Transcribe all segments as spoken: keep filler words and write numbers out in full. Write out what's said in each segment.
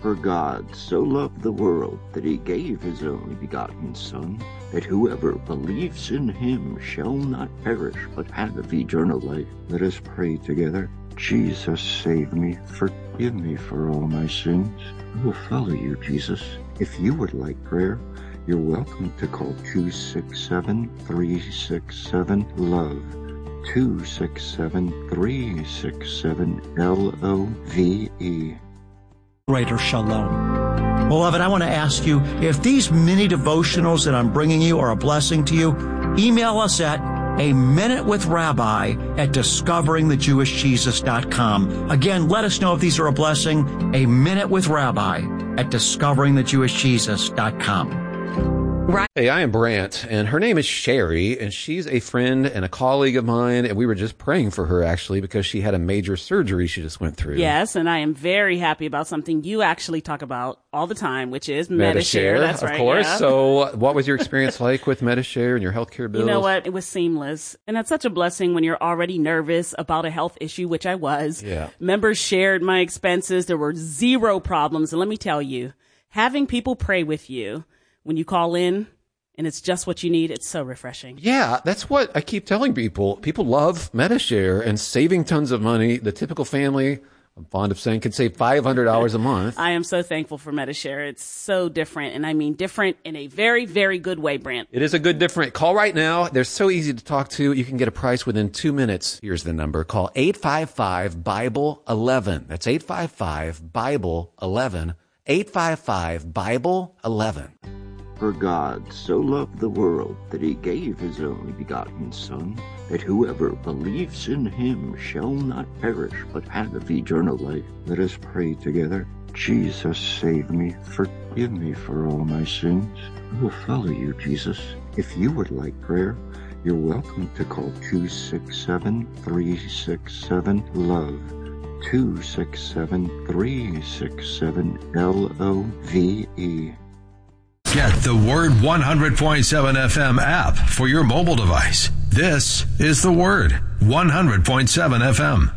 For God so loved the world that he gave his only begotten Son, that whoever believes in him shall not perish but have eternal life. Let us pray together. Jesus, save me. Forgive me for all my sins. I will follow you, Jesus. If you would like prayer, you're welcome to call two six seven, three six seven, LOVE. two six seven, three six seven, L O V E. Greater Shalom. Beloved, I want to ask you, if these mini devotionals that I'm bringing you are a blessing to you, email us at a minute with rabbi at discovering the jewish jesus dot com. Again, let us know if these are a blessing. A minute with rabbi at discovering the jewish jesus dot com. Right. Hey, I am Brant, and her name is Sherry, and she's a friend and a colleague of mine, and we were just praying for her, actually, because she had a major surgery she just went through. Yes, and I am very happy about something you actually talk about all the time, which is Medi-Share. That's of right. Of course. Yeah. So what was your experience like with Medi-Share and your healthcare bills? You know what? It was seamless. And that's such a blessing when you're already nervous about a health issue, which I was. Yeah. Members shared my expenses. There were zero problems. And let me tell you, having people pray with you when you call in, and it's just what you need, it's so refreshing. Yeah, that's what I keep telling people. People love Medi-Share and saving tons of money. The typical family, I'm fond of saying, can save five hundred dollars a month. I am so thankful for Medi-Share. It's so different, and I mean different in a very, very good way, Brant. It is a good different. Call right now. They're so easy to talk to. You can get a price within two minutes. Here's the number. Call eight five five, Bible eleven. That's eight five five, Bible eleven. eight five five, Bible eleven. For God so loved the world that he gave his only begotten Son, that whoever believes in him shall not perish but have eternal life. Let us pray together. Jesus, save me. Forgive me for all my sins. I will follow you, Jesus. If you would like prayer, you're welcome to call two six seven, three six seven, LOVE. two six seven, three six seven, L O V E. Get the Word one hundred point seven F M app for your mobile device. This is the Word one hundred point seven F M.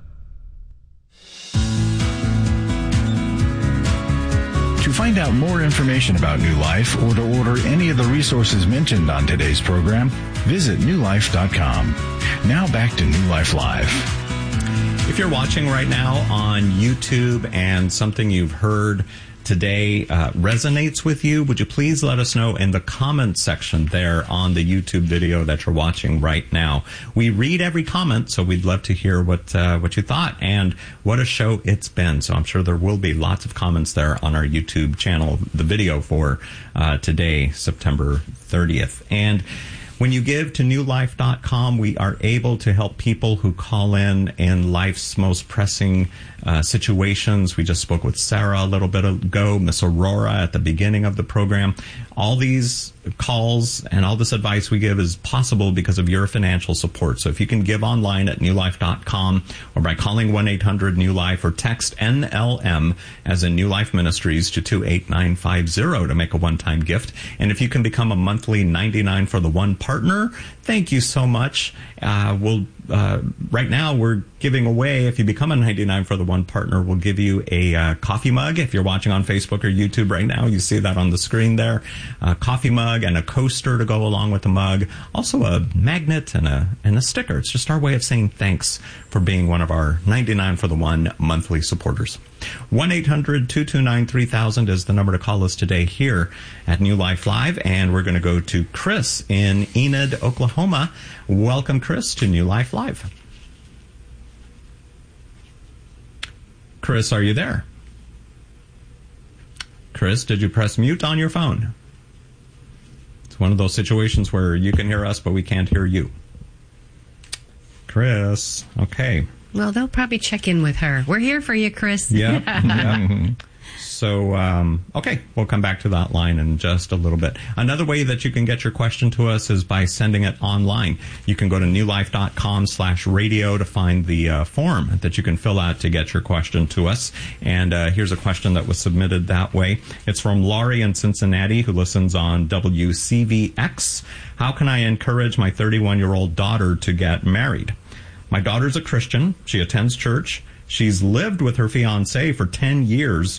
To find out more information about New Life or to order any of the resources mentioned on today's program, visit new life dot com. Now back to New Life Live. If you're watching right now on YouTube and something you've heard today uh, resonates with you, would you please let us know in the comments section there on the YouTube video that you're watching right now. We read every comment, so we'd love to hear what uh, what you thought and what a show it's been. So I'm sure there will be lots of comments there on our YouTube channel, the video for uh, today, September thirtieth. And when you give to new life dot com, we are able to help people who call in in life's most pressing uh, situations. We just spoke with Sarah a little bit ago, Miss Aurora at the beginning of the program. All these calls and all this advice we give is possible because of your financial support. So if you can give online at new life dot com or by calling one eight hundred new life or text N L M as in New Life Ministries to two eight nine five zero to make a one-time gift. And if you can become a monthly ninety-nine for the one partner, thank you so much. Uh, we'll uh, right now we're giving away, if you become a ninety-nine for the one partner, we'll give you a uh, coffee mug. If you're watching on Facebook or YouTube right now, you see that on the screen there. A coffee mug and a coaster to go along with the mug. Also a magnet and a and a sticker. It's just our way of saying thanks for being one of our ninety-nine for the one monthly supporters. one eight hundred two two nine three thousand is the number to call us today here at New Life Live. And we're going to go to Chris in Enid, Oklahoma. Welcome, Chris, to New Life Live. Chris, are you there? Chris, did you press mute on your phone? It's one of those situations where you can hear us, but we can't hear you. Chris, okay. Well, they'll probably check in with her. We're here for you, Chris. Yeah. yeah. So, um, okay, we'll come back to that line in just a little bit. Another way that you can get your question to us is by sending it online. You can go to new life dot com slash radio to find the uh, form that you can fill out to get your question to us. And uh, here's a question that was submitted that way. It's from Laurie in Cincinnati, who listens on W C V X. How can I encourage my thirty-one-year-old daughter to get married? My daughter's a Christian. She attends church. She's lived with her fiancé for ten years,